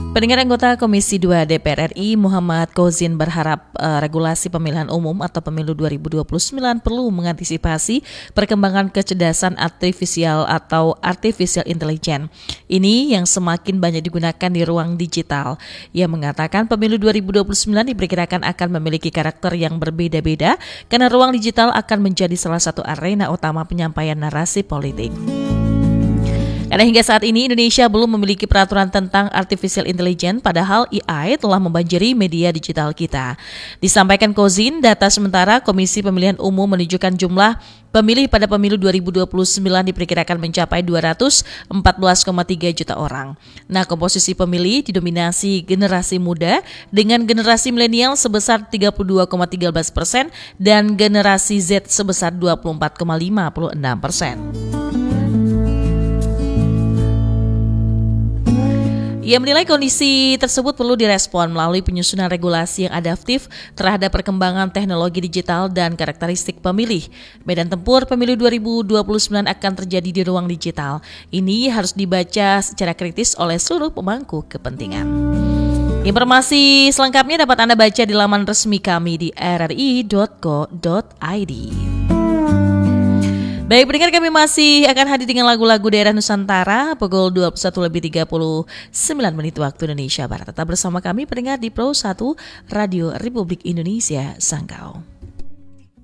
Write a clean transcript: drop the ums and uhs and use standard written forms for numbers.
Pendengar anggota Komisi 2 DPR RI Muhammad Kozin berharap regulasi pemilihan umum atau pemilu 2029 perlu mengantisipasi perkembangan kecerdasan artifisial atau artificial intelligence. Ini yang semakin banyak digunakan di ruang digital. Ia mengatakan pemilu 2029 diperkirakan akan memiliki karakter yang berbeda-beda karena ruang digital akan menjadi salah satu arena utama penyampaian narasi politik. Karena hingga saat ini Indonesia belum memiliki peraturan tentang artificial intelligence, padahal AI telah membanjiri media digital kita. Disampaikan Kozin, data sementara Komisi Pemilihan Umum menunjukkan jumlah pemilih pada pemilu 2029 diperkirakan mencapai 214,3 juta orang. Nah, komposisi pemilih didominasi generasi muda dengan generasi milenial sebesar 32,13% dan generasi Z sebesar 24,56%. Ia menilai kondisi tersebut perlu direspon melalui penyusunan regulasi yang adaptif terhadap perkembangan teknologi digital dan karakteristik pemilih. Medan tempur pemilu 2029 akan terjadi di ruang digital. Ini harus dibaca secara kritis oleh seluruh pemangku kepentingan. Informasi selengkapnya dapat Anda baca di laman resmi kami di rri.co.id. Baik, pendengar, kami masih akan hadir dengan lagu-lagu daerah Nusantara pukul 21:39 waktu Indonesia Barat. Tetap bersama kami pendengar di Pro 1 Radio Republik Indonesia Sanggau.